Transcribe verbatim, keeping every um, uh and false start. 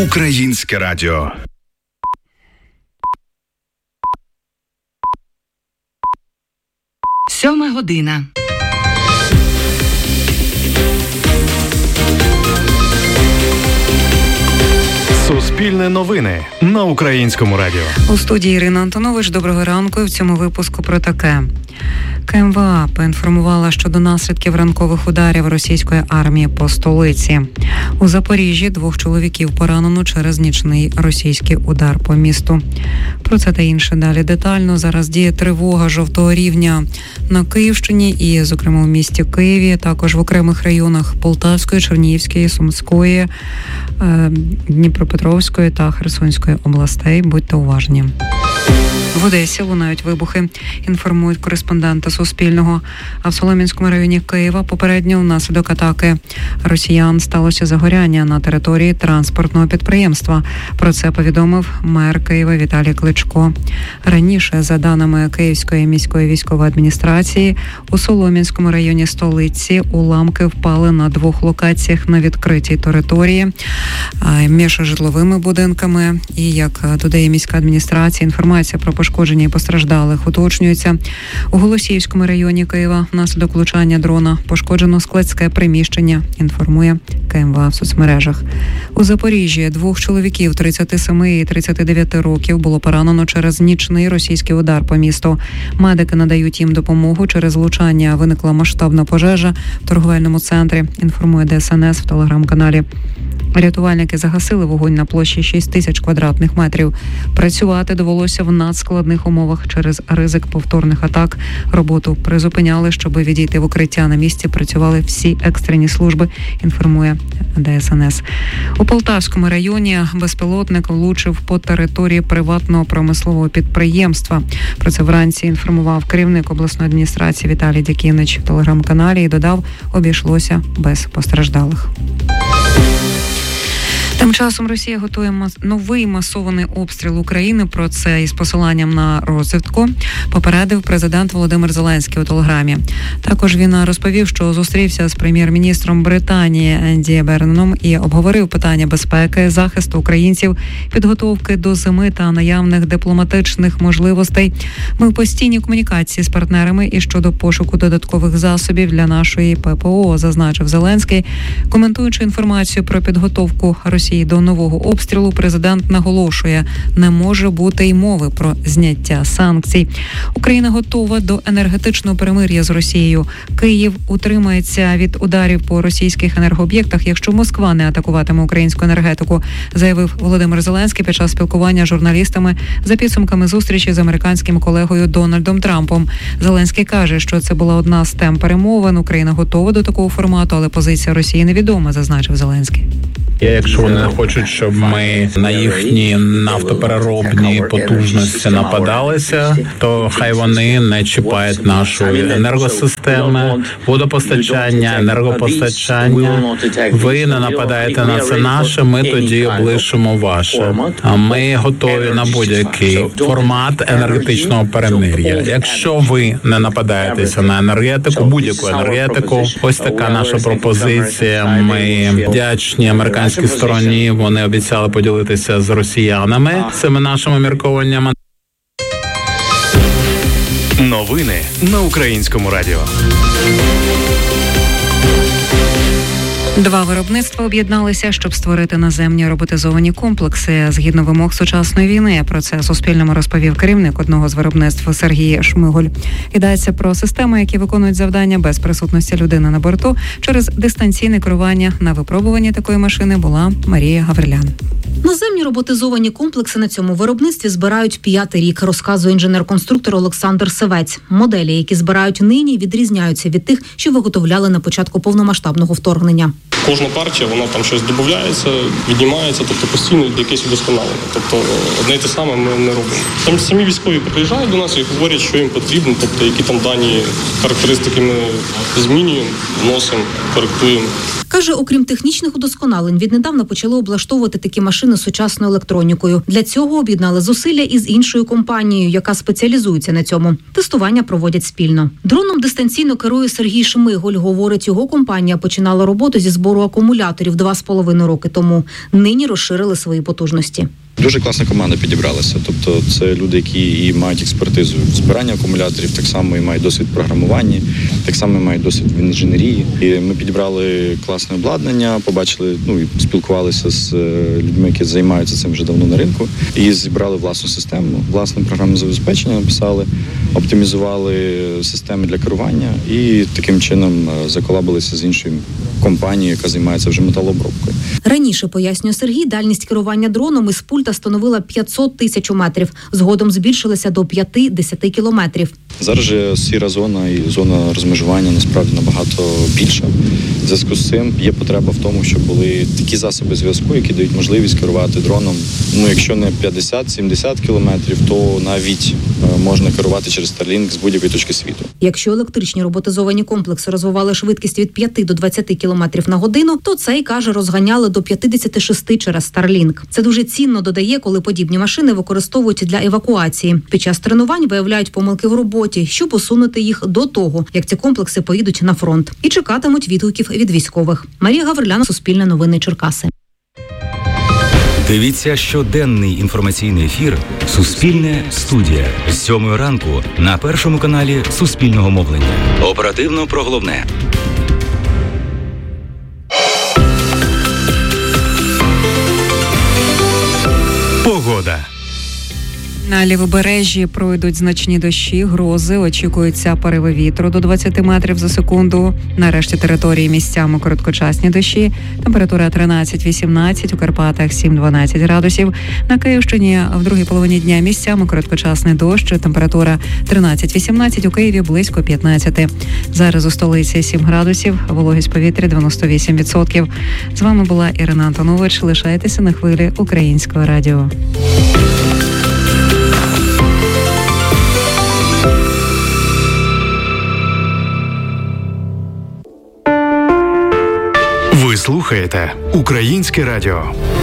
Українське радіо. Сьома година. Суспільне новини на Українському радіо. У студії Ірина Антонович. Доброго ранку. В цьому випуску про таке. КМВА поінформувала щодо наслідків ранкових ударів російської армії по столиці. У Запоріжжі двох чоловіків поранено через нічний російський удар по місту. Про це та інше далі детально. Зараз діє тривога жовтого рівня на Київщині і, зокрема, у місті Києві, також в окремих районах Полтавської, Чернігівської, Сумської, Дніпропетровської та Херсонської областей. Будьте уважні. В Одесі лунають вибухи, інформують кореспонденти Суспільного. А в Солом'янському районі Києва попередньо внаслідок атаки росіян сталося загоряння на території транспортного підприємства. Про це повідомив мер Києва Віталій Кличко. Раніше, за даними Київської міської військової адміністрації, у Солом'янському районі столиці уламки впали на двох локаціях на відкритій території між житловими будинками. І, як додає міська адміністрація, інформація про пошкодження і постраждалих уточнюється. У Голосіївському районі Києва внаслідок влучання дрона пошкоджено складське приміщення, інформує КМВА в соцмережах. У Запоріжжі двох чоловіків тридцять сім і тридцять дев'ять років було поранено через нічний російський удар по місту. Медики надають їм допомогу. Через влучання виникла масштабна пожежа в торговельному центрі, інформує ДСНС в телеграм-каналі. Рятувальники загасили вогонь на площі шість тисяч квадратних метрів. Працювати довелося в надскладних умовах через ризик повторних атак. Роботу призупиняли, щоб відійти в укриття. На місці працювали всі екстрені служби, інформує ДСНС. У Полтавському районі безпілотник влучив по території приватного промислового підприємства. Про це вранці інформував керівник обласної адміністрації Віталій Дяківнич в телеграм-каналі і додав, обійшлося без постраждалих. Тим часом Росія готує мас... новий масований обстріл України. Про це із посиланням на розвідку попередив президент Володимир Зеленський у телеграмі. Також він розповів, що зустрівся з прем'єр-міністром Британії Енді Берноном і обговорив питання безпеки, захисту українців, підготовки до зими та наявних дипломатичних можливостей. Ми в постійній комунікації з партнерами і щодо пошуку додаткових засобів для нашої ППО, зазначив Зеленський. Коментуючи інформацію про підготовку Росії до нового обстрілу, президент наголошує, не може бути й мови про зняття санкцій. Україна готова до енергетичного перемир'я з Росією. Київ утримається від ударів по російських енергооб'єктах, якщо Москва не атакуватиме українську енергетику, заявив Володимир Зеленський під час спілкування з журналістами за підсумками зустрічі з американським колегою Дональдом Трампом. Зеленський каже, що це була одна з тем перемовин. Україна готова до такого формату, але позиція Росії невідома, зазначив Зеленський. Якщо вони не хочуть, щоб ми на їхні нафтопереробні потужності нападалися, то хай вони не чіпають нашої енергосистеми, водопостачання, енергопостачання. Ви не нападаєте на це наше, ми тоді облишимо ваше. А ми готові на будь-який формат енергетичного перемир'я. Якщо ви не нападаєтеся на енергетику, будь-яку енергетику, ось така наша пропозиція. Ми вдячні американській стороні, вони обіцяли поділитися з росіянами цими нашими міркуваннями. Новини на Українському радіо. Два виробництва об'єдналися, щоб створити наземні роботизовані комплекси згідно вимог сучасної війни. Про це Суспільному розповів керівник одного з виробництв Сергій Шмиголь. Йдеться про системи, які виконують завдання без присутності людини на борту. Через дистанційне керування на випробуванні такої машини була Марія Гаврилян. Наземні роботизовані комплекси на цьому виробництві збирають п'ятий рік, розказує інженер-конструктор Олександр Севець. Моделі, які збирають нині, відрізняються від тих, що виготовляли на початку повномасштабного вторгнення. Кожна партія, вона там щось додається, віднімається, тобто постійно якесь удосконалення. Тобто одне й те саме ми не робимо. Там самі військові приїжджають до нас і говорять, що їм потрібно, тобто які там дані характеристики ми змінюємо, вносимо, коректуємо. Каже, окрім технічних удосконалень, віднедавна почали облаштовувати такі машини з сучасною електронікою. Для цього об'єднали зусилля із іншою компанією, яка спеціалізується на цьому. Тестування проводять спільно. Дроном дистанційно керує Сергій Шмиголь. Говорить, його компанія починала роботу зі збору акумуляторів два з половиною роки тому. Нині розширили свої потужності. Дуже класна команда підібралася. Тобто це люди, які і мають експертизу в збиранні акумуляторів, так само і мають досвід в програмуванні, так само і мають досвід в інженерії. І ми підібрали класне обладнання, побачили, ну і спілкувалися з людьми, які займаються цим вже давно на ринку, і зібрали власну систему, власне програмне забезпечення написали, оптимізували системи для керування і таким чином заколабилися з іншою компанією, яка займається вже металообробкою. Раніше, пояснює Сергій, дальність керування дроном із пульта становила п'ятсот тисяч метрів. Згодом збільшилася до п'ять-десять кілометрів. Зараз же сіра зона і зона розмежування насправді набагато більша. В зв'язку з цим є потреба в тому, щоб були такі засоби зв'язку, які дають можливість керувати дроном. Ну, якщо не п'ятдесят-сімдесят кілометрів, то навіть можна керувати через Starlink з будь-якої точки світу. Якщо електричні роботизовані комплекси розвивали швидкість від п'яти до двадцяти кілометрів на годину, то цей, каже, розганяли до п'ятдесят шість через Starlink. Це дуже цінно, додає, коли подібні машини використовують для евакуації. Під час тренувань виявляють помилки в роботі, щоб усунути їх до того, як ці комплекси поїдуть на фронт. І чекатимуть відгуків від військових. Марія Гаврилян, Суспільне новини, Черкаси. Дивіться щоденний інформаційний ефір «Суспільне студія» з сьомої ранку на першому каналі Суспільного мовлення. Оперативно про головне. Погода. На лівобережжі пройдуть значні дощі, грози, очікуються пориви вітру до двадцяти метрів за секунду. На решті території місцями короткочасні дощі. Температура тринадцять-вісімнадцять, у Карпатах сім-дванадцять градусів. На Київщині в другій половині дня місцями короткочасний дощ. Температура тринадцять-вісімнадцять, у Києві близько п'ятнадцять. Зараз у столиці сім градусів, вологість повітря дев'яносто вісім відсотків. З вами була Ірина Антонович. Лишайтеся на хвилі Українського радіо. Ви слухаєте Українське радіо.